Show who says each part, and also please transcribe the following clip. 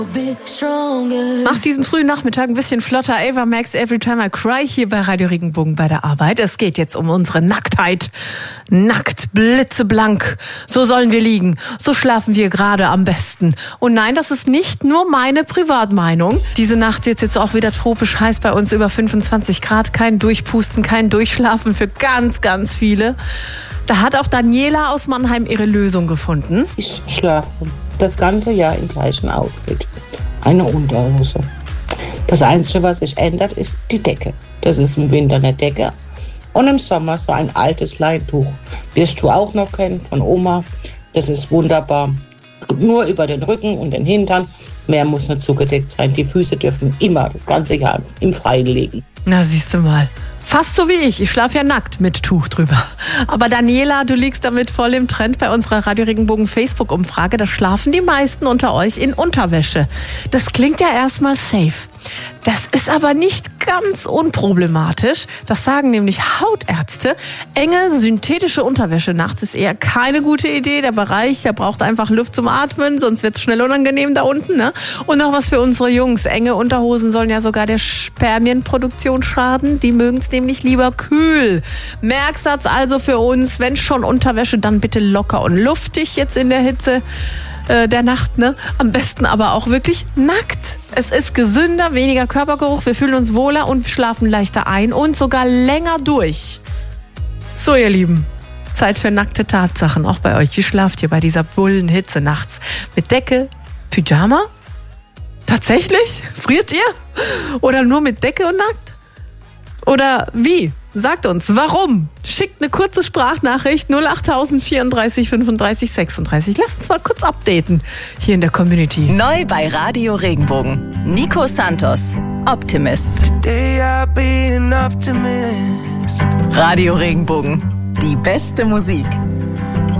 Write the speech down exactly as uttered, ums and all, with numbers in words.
Speaker 1: Macht diesen frühen Nachmittag ein bisschen flotter. Ava Max, Every Time I Cry hier bei Radio Regenbogen bei der Arbeit. Es geht jetzt um unsere Nacktheit. Nackt, blitzeblank. So sollen wir liegen. So schlafen wir gerade am besten. Und nein, das ist nicht nur meine Privatmeinung. Diese Nacht wird jetzt auch wieder tropisch heiß bei uns, über fünfundzwanzig Grad. Kein Durchpusten, kein Durchschlafen für ganz, ganz viele. Da hat auch Daniela aus Mannheim ihre Lösung gefunden.
Speaker 2: Ich schlafe das ganze Jahr im gleichen Outfit. Eine Unterhose. Das Einzige, was sich ändert, ist die Decke. Das ist im Winter eine Decke und im Sommer so ein altes Leintuch. Wirst du auch noch kennen von Oma. Das ist wunderbar. Nur über den Rücken und den Hintern. Mehr muss nicht zugedeckt sein. Die Füße dürfen immer das ganze Jahr im Freien liegen.
Speaker 1: Na, siehst du mal. Fast so wie ich. Ich schlafe ja nackt mit Tuch drüber. Aber Daniela, du liegst damit voll im Trend bei unserer Radio Regenbogen Facebook-Umfrage. Da schlafen die meisten unter euch in Unterwäsche. Das klingt ja erstmal safe. Das ist aber nicht ganz unproblematisch. Das sagen nämlich Hautärzte. Enge, synthetische Unterwäsche nachts ist eher keine gute Idee. Der Bereich, der braucht einfach Luft zum Atmen, sonst wird es schnell unangenehm da unten, ne? Und noch was für unsere Jungs. Enge Unterhosen sollen ja sogar der Spermienproduktion schaden. Die mögen es nämlich lieber kühl. Merksatz also für uns, wenn schon Unterwäsche, dann bitte locker und luftig jetzt in der Hitze der Nacht, ne? Am besten aber auch wirklich nackt. Es ist gesünder, weniger Körpergeruch, wir fühlen uns wohler und schlafen leichter ein und sogar länger durch. So, ihr Lieben, Zeit für nackte Tatsachen, auch bei euch. Wie schlaft ihr bei dieser Bullenhitze nachts? Mit Decke, Pyjama? Tatsächlich? Friert ihr? Oder nur mit Decke und nackt? Oder wie? Sagt uns, warum? Schickt eine kurze Sprachnachricht null acht vierunddreißig fünfunddreißig sechsunddreißig. Lasst uns mal kurz updaten hier in der Community.
Speaker 3: Neu bei Radio Regenbogen. Nico Santos, Optimist. Radio Regenbogen. Die beste Musik.